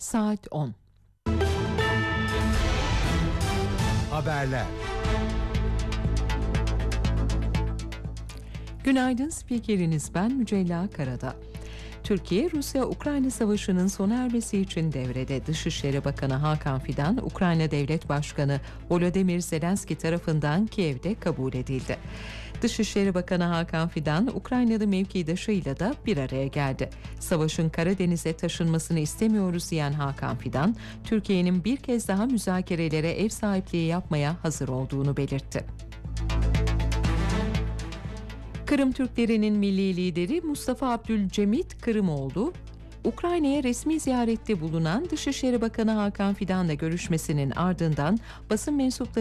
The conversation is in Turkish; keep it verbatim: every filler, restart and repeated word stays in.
Saat on. Haberler. Günaydın, spikeriniz ben Mücella Karada. Türkiye, Rusya-Ukrayna Savaşı'nın sona ermesi için devrede. Dışişleri Bakanı Hakan Fidan, Ukrayna Devlet Başkanı Volodymyr Zelenski tarafından Kiev'de kabul edildi. Dışişleri Bakanı Hakan Fidan, Ukraynalı mevkidaşıyla da bir araya geldi. Savaşın Karadeniz'e taşınmasını istemiyoruz diyen Hakan Fidan, Türkiye'nin bir kez daha müzakerelere ev sahipliği yapmaya hazır olduğunu belirtti. Kırım Türklerinin milli lideri Mustafa Abdülcemit Kırımoğlu, Ukrayna'ya resmi ziyarette bulunan Dışişleri Bakanı Hakan Fidan'la görüşmesinin ardından basın mensupları